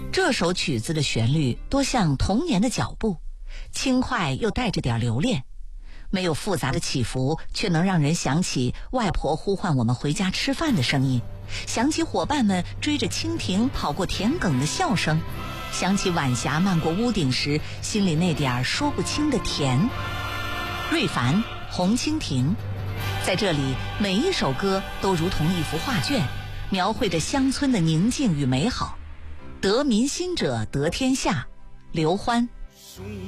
这首曲子的旋律多像童年的脚步，轻快又带着点留恋，没有复杂的起伏，却能让人想起外婆呼唤我们回家吃饭的声音，想起伙伴们追着蜻蜓跑过田埂的笑声，想起晚霞漫过屋顶时心里那点说不清的甜。瑞凡，红蜻蜓，在这里每一首歌都如同一幅画卷，描绘着乡村的宁静与美好。得民心者得天下，刘欢。